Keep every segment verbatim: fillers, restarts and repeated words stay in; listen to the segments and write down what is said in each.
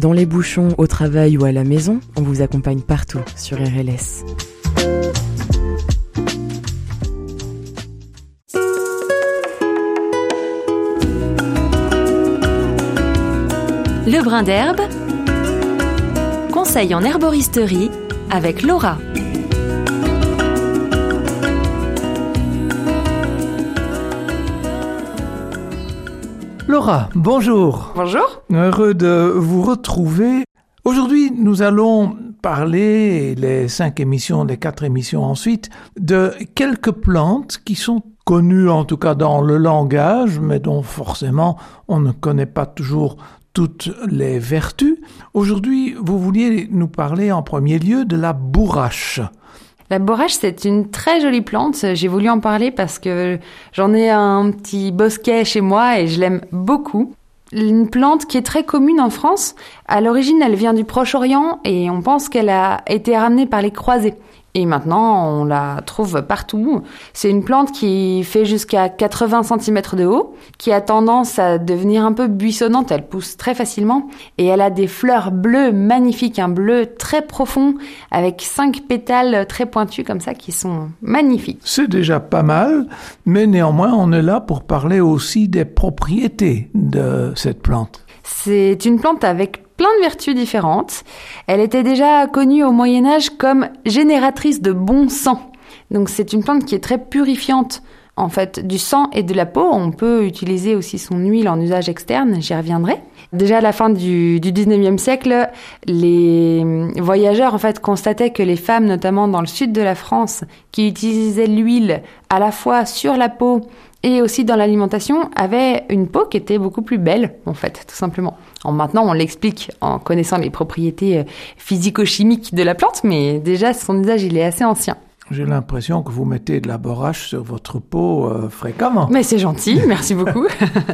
Dans les bouchons, au travail ou à la maison, on vous accompagne partout sur R L S. Le brin d'herbe, conseil en herboristerie avec Laura. Laura, bonjour. Bonjour. Heureux de vous retrouver. Aujourd'hui, nous allons parler, les cinq émissions, les quatre émissions ensuite, de quelques plantes qui sont connues en tout cas dans le langage, mais dont forcément on ne connaît pas toujours toutes les vertus. Aujourd'hui, vous vouliez nous parler en premier lieu de la bourrache. La bourrache, c'est une très jolie plante. J'ai voulu en parler parce que j'en ai un petit bosquet chez moi et je l'aime beaucoup. Une plante qui est très commune en France. À l'origine, elle vient du Proche-Orient et on pense qu'elle a été ramenée par les croisés. Et maintenant, on la trouve partout. C'est une plante qui fait jusqu'à quatre-vingts centimètres de haut, qui a tendance à devenir un peu buissonnante. Elle pousse très facilement et elle a des fleurs bleues magnifiques, un bleu très profond avec cinq pétales très pointus comme ça qui sont magnifiques. C'est déjà pas mal, mais néanmoins, on est là pour parler aussi des propriétés de cette plante. C'est une plante avec plein de vertus différentes. Elle était déjà connue au Moyen-Âge comme génératrice de bon sang. Donc c'est une plante qui est très purifiante en fait du sang et de la peau. On peut utiliser aussi son huile en usage externe, j'y reviendrai. Déjà à la fin du, du dix-neuvième siècle, les voyageurs en fait constataient que les femmes, notamment dans le sud de la France, qui utilisaient l'huile à la fois sur la peau et aussi dans l'alimentation, avait une peau qui était beaucoup plus belle, en fait, tout simplement. Alors maintenant, on l'explique en connaissant les propriétés physico-chimiques de la plante, mais déjà, son usage, il est assez ancien. J'ai l'impression que vous mettez de la bourrache sur votre peau euh, fréquemment. Mais c'est gentil, merci beaucoup.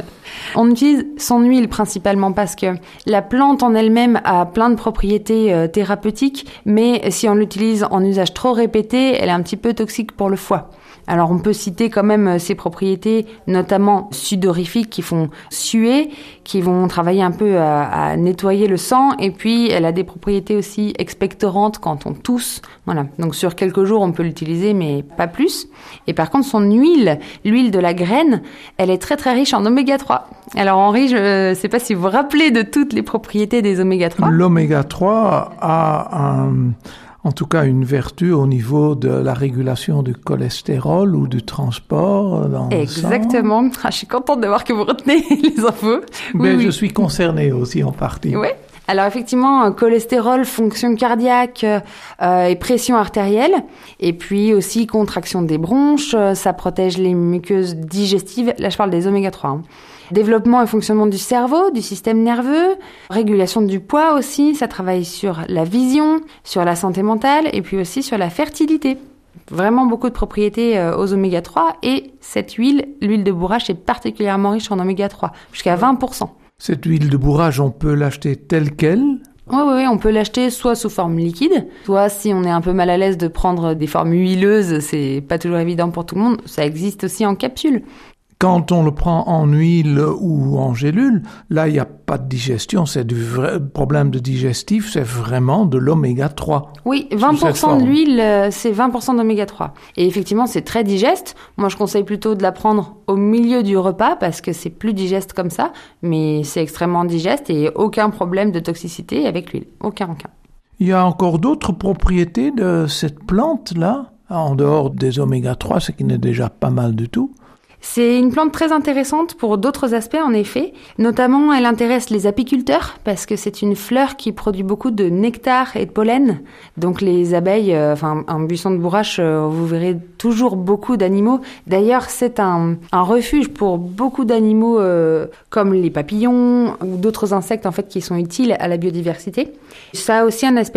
On utilise son huile principalement parce que la plante en elle-même a plein de propriétés euh, thérapeutiques, mais si on l'utilise en usage trop répété, elle est un petit peu toxique pour le foie. Alors on peut citer quand même ses propriétés, notamment sudorifiques qui font suer, qui vont travailler un peu à, à nettoyer le sang, et puis elle a des propriétés aussi expectorantes quand on tousse. Voilà, donc sur quelques jours on peut l'utiliser, mais pas plus. Et par contre son huile, l'huile de la graine, elle est très très riche en oméga trois. Alors Henri, je ne sais pas si vous vous rappelez de toutes les propriétés des oméga trois. L'oméga trois a un... en tout cas une vertu au niveau de la régulation du cholestérol ou du transport dans Exactement. le sang. Ah, je suis contente de voir que vous retenez les infos. Mais oui, je oui. suis concernée aussi en partie. Oui. Alors effectivement, cholestérol, fonction cardiaque euh, et pression artérielle, et puis aussi contraction des bronches, ça protège les muqueuses digestives. Là, je parle des oméga trois. Hein. Développement et fonctionnement du cerveau, du système nerveux, régulation du poids aussi, ça travaille sur la vision, sur la santé mentale et puis aussi sur la fertilité. Vraiment beaucoup de propriétés aux oméga trois et cette huile, l'huile de bourrache, est particulièrement riche en oméga trois, jusqu'à vingt pour cent. Cette huile de bourrache, on peut l'acheter telle qu'elle ? Oui, oui, oui, on peut l'acheter soit sous forme liquide, soit si on est un peu mal à l'aise de prendre des formes huileuses, c'est pas toujours évident pour tout le monde, ça existe aussi en capsule. Quand on le prend en huile ou en gélule, là, il n'y a pas de digestion, c'est du vrai problème de digestif, c'est vraiment de l'oméga trois. Oui, vingt pour cent de l'huile, c'est vingt pour cent d'oméga trois. Et effectivement, c'est très digeste. Moi, je conseille plutôt de la prendre au milieu du repas parce que c'est plus digeste comme ça, mais c'est extrêmement digeste et aucun problème de toxicité avec l'huile. Aucun, aucun. Il y a encore d'autres propriétés de cette plante-là, en dehors des oméga trois, ce qui n'est déjà pas mal du tout. C'est une plante très intéressante pour d'autres aspects, en effet. Notamment, elle intéresse les apiculteurs parce que c'est une fleur qui produit beaucoup de nectar et de pollen. Donc, les abeilles, euh, enfin, un buisson de bourrache, euh, vous verrez toujours beaucoup d'animaux. D'ailleurs, c'est un, un refuge pour beaucoup d'animaux euh, comme les papillons ou d'autres insectes, en fait, qui sont utiles à la biodiversité. Ça a aussi un aspect